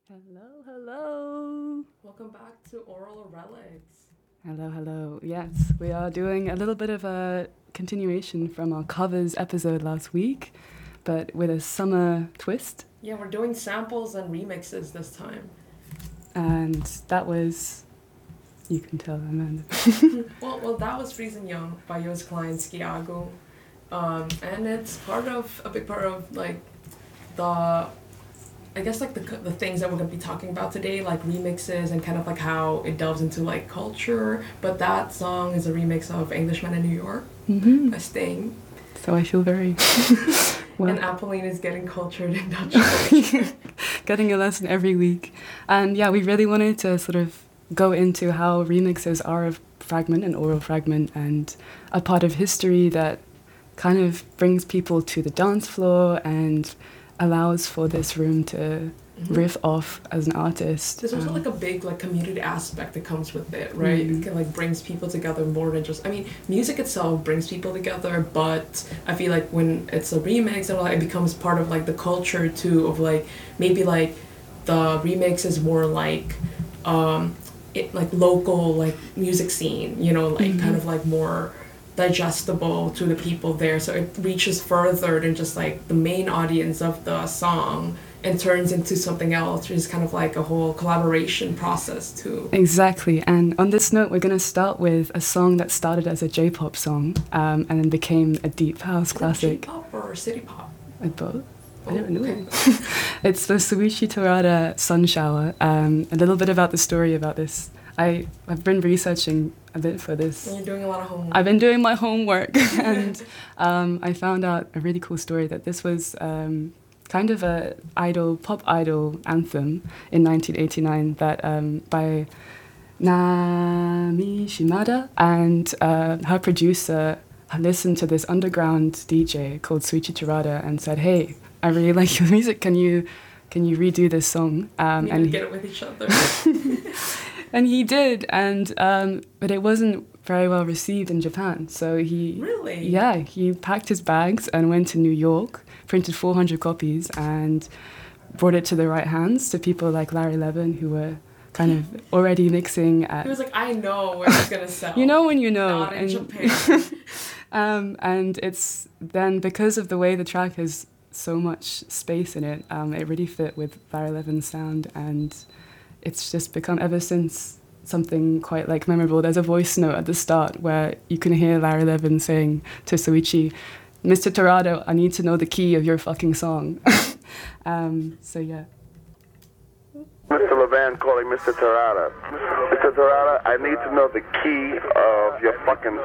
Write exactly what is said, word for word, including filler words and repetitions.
Hello, hello. Welcome back to Oral Relics. Hello, hello. Yes, we are doing a little bit of a continuation from our covers episode last week, but with a summer twist. Yeah, we're doing samples and remixes this time. And that was, you can tell, Amanda. well, well, that was Freezing Young by Joost Klein, Skiago. Um, and it's part of, a big part of, like, the... I guess like the the things that we're gonna be talking about today, like remixes and kind of like how it delves into like culture. But that song is a remix of Englishman in New York Mm-hmm. by Sting. So I feel very well. And Apolline is getting cultured in Dutch culture. Getting a lesson every week. And yeah, we really wanted to sort of go into how remixes are a fragment, an oral fragment, and a part of history that kind of brings people to the dance floor and allows for this room to mm-hmm. riff off as an artist. There's also um, like a big like community aspect that comes with it, right? Mm-hmm. It can, like brings people together more than just. I mean, music itself brings people together, but I feel like when it's a remix and like it becomes part of like the culture too of like maybe like the remix is more like um it like local like music scene, you know, like mm-hmm. kind of like more digestible to the people there, so it reaches further than just like the main audience of the song and turns into something else, which is kind of like a whole collaboration process too. Exactly. And on this note, we're going to start with a song that started as a J-pop song um, and then became a deep house is classic. J-pop or city pop? Uh, both. Oh, I don't know. okay. It's the Soichi Terada Sun Shower. Um, a little bit about the story about this. I, I've been researching a bit for this. You're doing a lot of homework. I've been doing my homework and um, I found out a really cool story that this was um, kind of a idol, pop idol anthem in nineteen eighty-nine that um, by Nami Shimada, and uh, her producer listened to this underground D J called Soichi Terada and said, "Hey, I really like your music. Can you can you redo this song?" Um, and get it with each other. And he did, and um, but it wasn't very well received in Japan. So he really, yeah, he packed his bags and went to New York, printed four hundred copies, and brought it to the right hands to people like Larry Levin, who were kind of already mixing. At, he was like, "I know where it's gonna sell." You know when you know. Not in and, Japan. um, and it's then because of the way the track has so much space in it, um, it really fit with Larry Levin's sound, and it's just become ever since something quite like memorable. There's a voice note at the start where you can hear Larry Levin saying to Soichi, "Mister Terada, I need to know the key of your fucking song." um, so yeah. Mister Levan calling Mister Terada. Mister Terada, I need to know the key of your fucking